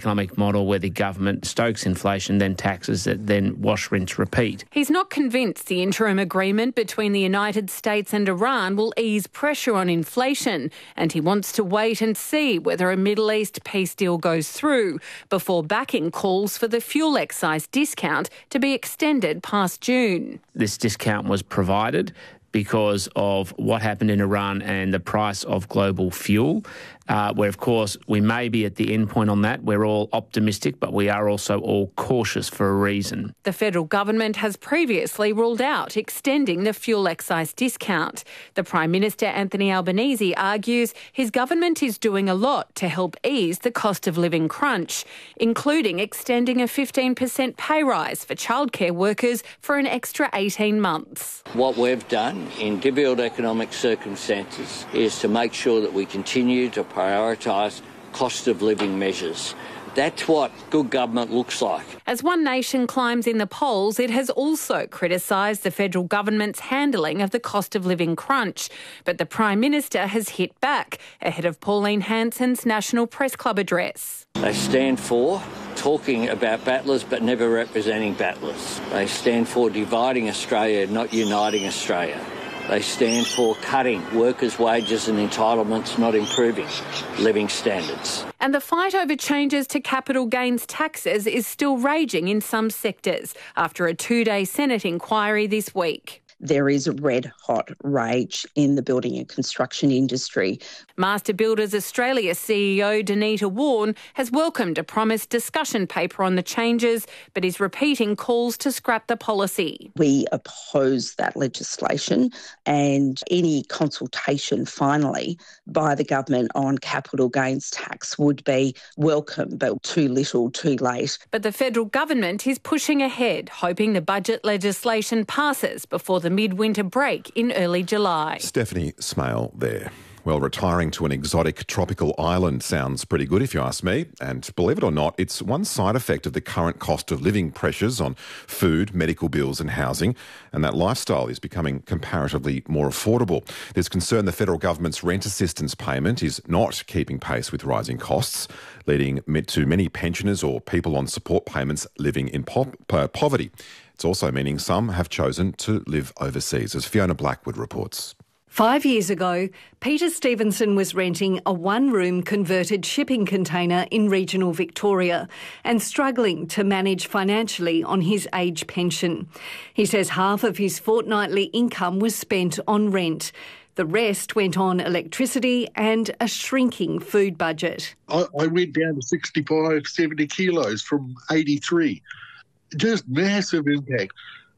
economic model where the government stokes inflation, then taxes it, then wash, rinse, repeat. He's not convinced the interim agreement between the United States and Iran will ease pressure on inflation, and he wants to wait and see whether a Middle East peace deal goes through before backing calls for the fuel excise discount to be extended past June. This discount was provided because of what happened in Iran and the price of global fuel, where, of course, we may be at the end point on that. We're all optimistic, but we are also all cautious for a reason. The federal government has previously ruled out extending the fuel excise discount. The Prime Minister, Anthony Albanese, argues his government is doing a lot to help ease the cost of living crunch, including extending a 15% pay rise for childcare workers for an extra 18 months. What we've done in difficult economic circumstances is to make sure that we continue to prioritise cost of living measures. That's what good government looks like. As One Nation climbs in the polls, it has also criticised the federal government's handling of the cost of living crunch. But the Prime Minister has hit back ahead of Pauline Hanson's National Press Club address. They stand for talking about battlers but never representing battlers. They stand for dividing Australia, not uniting Australia. They stand for cutting workers' wages and entitlements, not improving living standards. And the fight over changes to capital gains taxes is still raging in some sectors after a 2-day Senate inquiry this week. There is a red-hot rage in the building and construction industry. Master Builders Australia CEO Danita Warren has welcomed a promised discussion paper on the changes, but is repeating calls to scrap the policy. We oppose that legislation, and any consultation finally by the government on capital gains tax would be welcome, but too little, too late. But the federal government is pushing ahead, hoping the budget legislation passes before the midwinter break in early July. Stephanie Smale there. Well, retiring to an exotic tropical island sounds pretty good if you ask me. And believe it or not, it's one side effect of the current cost of living pressures on food, medical bills and housing. And that lifestyle is becoming comparatively more affordable. There's concern the federal government's rent assistance payment is not keeping pace with rising costs, leading to many pensioners or people on support payments living in poverty. It's also meaning some have chosen to live overseas, as Fiona Blackwood reports. 5 years ago, Peter Stevenson was renting a one-room converted shipping container in regional Victoria and struggling to manage financially on his age pension. He says half of his fortnightly income was spent on rent. The rest went on electricity and a shrinking food budget. I went down to 65, 70 kilos from 83. Just massive impact,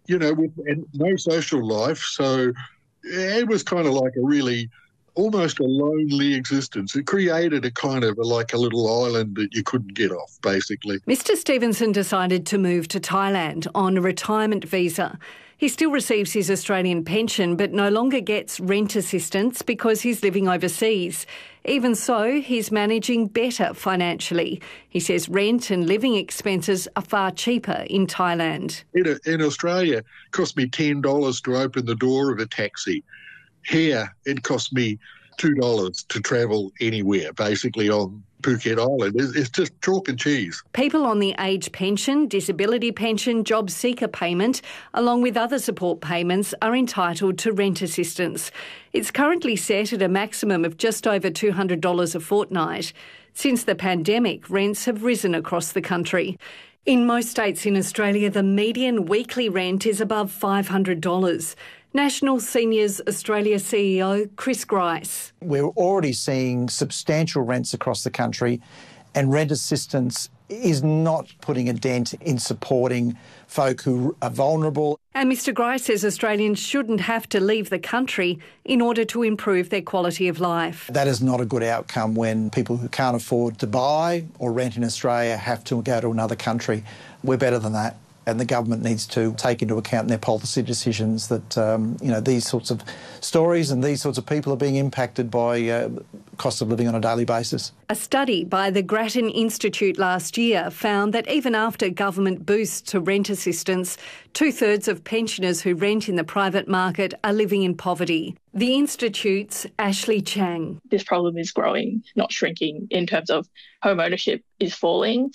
and no social life. So it was kind of like almost a lonely existence. It created a kind of like a little island that you couldn't get off, basically. Mr. Stevenson decided to move to Thailand on a retirement visa. He still receives his Australian pension but no longer gets rent assistance because he's living overseas. Even so, he's managing better financially. He says rent and living expenses are far cheaper in Thailand. In Australia, it cost me $10 to open the door of a taxi. Here, it cost me $2 to travel anywhere, basically on Phuket Island. It's just chalk and cheese. People on the age pension, disability pension, job seeker payment, along with other support payments, are entitled to rent assistance. It's currently set at a maximum of just over $200 a fortnight. Since the pandemic, rents have risen across the country. In most states in Australia, the median weekly rent is above $500. National Seniors Australia CEO Chris Grice. We're already seeing substantial rents across the country, and rent assistance is not putting a dent in supporting folk who are vulnerable. And Mr Grice says Australians shouldn't have to leave the country in order to improve their quality of life. That is not a good outcome when people who can't afford to buy or rent in Australia have to go to another country. We're better than that. And the government needs to take into account in their policy decisions that, these sorts of stories and these sorts of people are being impacted by cost of living on a daily basis. A study by the Grattan Institute last year found that even after government boosts to rent assistance, 2/3 of pensioners who rent in the private market are living in poverty. The Institute's Ashley Chang. This problem is growing, not shrinking, in terms of home ownership is falling.